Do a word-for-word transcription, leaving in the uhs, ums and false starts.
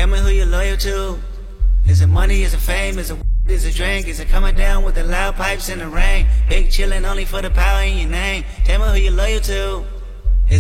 Tell me who you're loyal to. Is it money, is it fame, is it is it drink, is it coming down with the loud pipes in the rain? Big chillin' only for the power in your name. Tell me who you're loyal to.